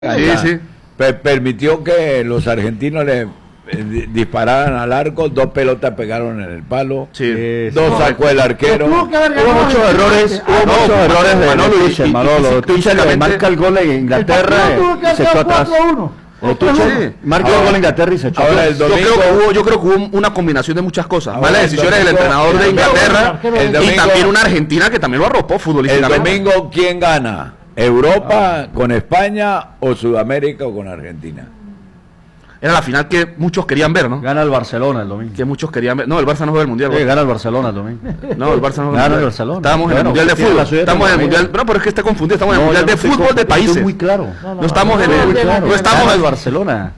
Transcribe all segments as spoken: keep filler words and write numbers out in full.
Sí, sí. Per permitió que los argentinos le eh, dispararan al arco, dos pelotas pegaron en el palo, sí. dos sacó el arquero. Hubo muchos errores, hubo no, muchos no, errores de Manolo, Tuchel, Manolo. Tuchel le marca el gol en Inglaterra y se echó atrás. Tuchel marca el gol en Inglaterra y se echó atrás. Yo creo que hubo, yo creo que hubo una combinación de muchas cosas. Malas decisiones del entrenador de Inglaterra y también una Argentina que también lo arropó futbolísticamente. El domingo, ¿quién gana? ¿Europa con España o Sudamérica o con Argentina? Era la final que muchos querían ver, ¿no? Gana el Barcelona el domingo. Que muchos querían ver. No, el Barça no juega el Mundial. Sí, gana el Barcelona el domingo. No, el Barça no juega gana el Barcelona. Estamos en el Mundial de Fútbol. Estamos en el Mundial. No, pero es que está confundido. Estamos en el Mundial de Fútbol de países. Muy claro. No estamos en el. No estamos en el Barcelona.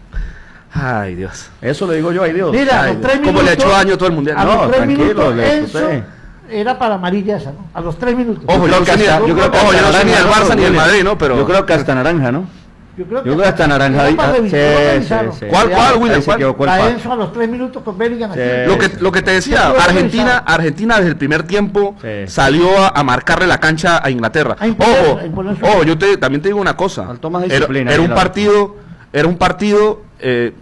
Ay, Dios. Eso le digo yo, ay Dios. Mira, ay, los tres minutos. Como le echó daño todo el Mundial. A no, los tres tranquilo, minutos, le Enzo era para amarilla esa, ¿no? A los tres minutos. Ojo, yo, yo, creo que hasta, yo creo que ojo, yo no sé ni del Barça ni del Madrid, ¿no? Pero yo creo que hasta naranja, ¿no? Yo creo que, yo creo que hasta naranja. Sí, sí, sí. ¿Cuál, cuál, William? ¿Cuál? A Enzo a los tres minutos con Bellingham. Sí, lo que lo que te decía, Argentina, Argentina desde el primer tiempo sí. salió a, a marcarle la cancha a Inglaterra. A imponer, ojo, a imponer su... ojo, yo te, también te digo una cosa. Era, era un partido, era un partido. Eh,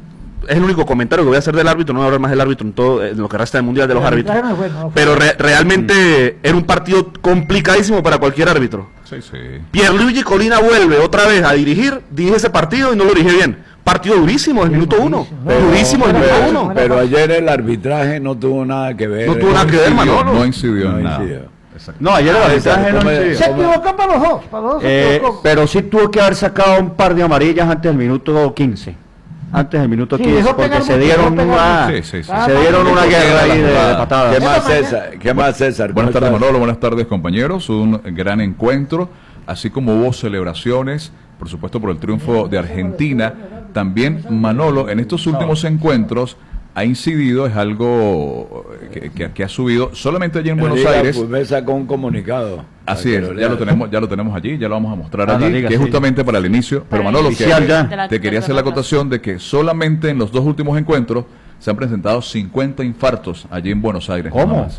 es el único comentario que voy a hacer del árbitro, no voy a hablar más del árbitro en todo en lo que resta del mundial de los árbitros. No es bueno, no pero re, realmente mm. era un partido complicadísimo para cualquier árbitro. Sí, sí. Pierluigi Colina vuelve otra vez a dirigir, dirige ese partido y no lo dirige bien. Partido durísimo el minuto uno. Pero, durísimo el minuto pero, uno. Pero ayer el arbitraje no tuvo nada que ver. No tuvo nada que ver, Manolo. No incidió en nada. No, ayer el arbitraje no incidió. Se equivocó para los dos. Para los dos eh, pero sí tuvo que haber sacado un par de amarillas antes del minuto quince. Antes del minuto sí, quince, porque se dieron una, sí, sí, sí. se dieron una guerra ahí de, de patadas. ¿Qué más, César? ¿Qué más, César? Buenas tardes, Manolo, buenas tardes, compañeros. Un gran encuentro, así como hubo celebraciones, por supuesto, por el triunfo de Argentina. También, Manolo, en estos últimos encuentros ha incidido, es algo que, que, que ha subido solamente allí en Buenos Liga, Aires. Pues me sacó un comunicado. Así es, ya lo tenemos, ya lo tenemos allí, ya lo vamos a mostrar allí, Liga, que es justamente sí. para el inicio. Pero Manolo, que ya. te quería hacer la acotación de que solamente en los dos últimos encuentros se han presentado cincuenta infartos allí en Buenos Aires. ¿Cómo?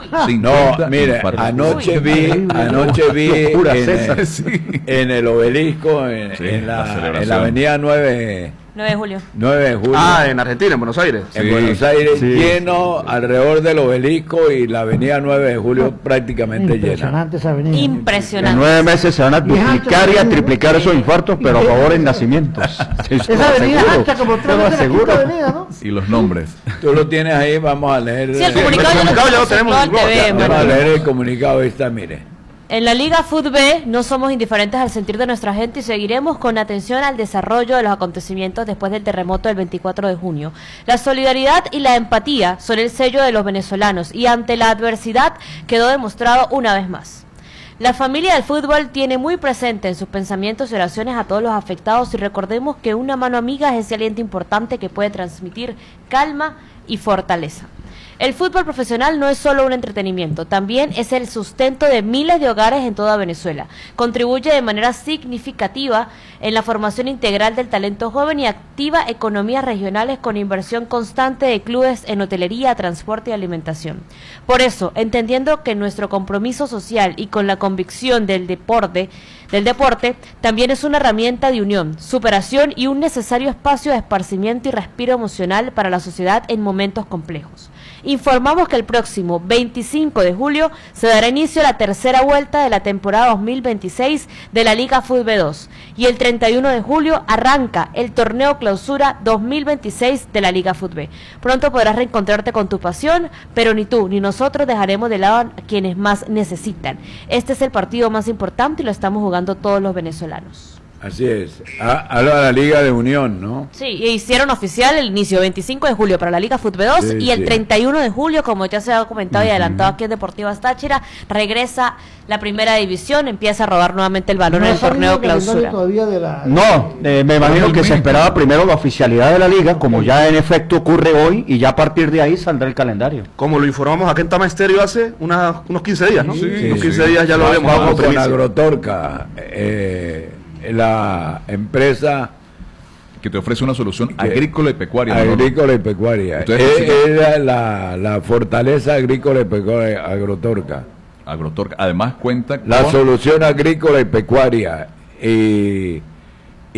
No, mire, anoche vi, anoche vi en el, sí. en el obelisco, en, sí, en, la, en la avenida nueve de julio. nueve de julio. Ah, en Argentina, en Buenos Aires. En sí, Buenos Aires, sí, lleno sí. alrededor del obelisco y la avenida nueve de julio prácticamente Impresionante llena. Esa avenida. Impresionante. En nueve meses se van a duplicar y a triplicar esos infartos, pero a favor en nacimientos. Esa avenida ancha como tres veces la quinta avenida, ¿no? Y los nombres. Tú lo tienes ahí, vamos a leer. Sí, el comunicado, el comunicado ya lo tenemos. Vamos a leer el comunicado, ahí está, mire. En la Liga Fútbol no somos indiferentes al sentir de nuestra gente y seguiremos con atención al desarrollo de los acontecimientos después del terremoto del veinticuatro de junio. La solidaridad y la empatía son el sello de los venezolanos y ante la adversidad quedó demostrado una vez más. La familia del fútbol tiene muy presente en sus pensamientos y oraciones a todos los afectados y recordemos que una mano amiga es ese aliento importante que puede transmitir calma y fortaleza. El fútbol profesional no es solo un entretenimiento, también es el sustento de miles de hogares en toda Venezuela. Contribuye de manera significativa en la formación integral del talento joven y activa economías regionales con inversión constante de clubes en hotelería, transporte y alimentación. Por eso, entendiendo que nuestro compromiso social y con la convicción del deporte, del deporte también es una herramienta de unión, superación y un necesario espacio de esparcimiento y respiro emocional para la sociedad en momentos complejos. Informamos que el próximo veinticinco de julio se dará inicio a la tercera vuelta de la temporada dos mil veintiséis de la Liga Fútbol dos y el treinta y uno de julio arranca el torneo clausura dos mil veintiséis de la Liga Fútbol. Pronto podrás reencontrarte con tu pasión, pero ni tú ni nosotros dejaremos de lado a quienes más necesitan. Este es el partido más importante y lo estamos jugando todos los venezolanos. Así es, habla de la Liga de Unión, ¿no? Sí, y hicieron oficial el inicio veinticinco de julio para la Liga Fútbol dos sí, y el sí. treinta y uno de julio, como ya se ha comentado uh-huh. y adelantado aquí en Deportivas Táchira, regresa la primera división, empieza a robar nuevamente el balón no en el torneo clausura. La... No, eh, me imagino que se esperaba primero la oficialidad de la Liga, como ya en efecto ocurre hoy, y ya a partir de ahí saldrá el calendario. Como lo informamos aquí en Tama Estéreo hace una, unos quince días, ¿no? Sí, unos quince sí. días ya lo habíamos dado con Agrotorca, eh... la empresa que te ofrece una solución agrícola y pecuaria. Agrícola ¿no? y pecuaria. Era la, la fortaleza agrícola y pecuaria Agrotorca. Agrotorca. Además cuenta con la solución agrícola y pecuaria. Y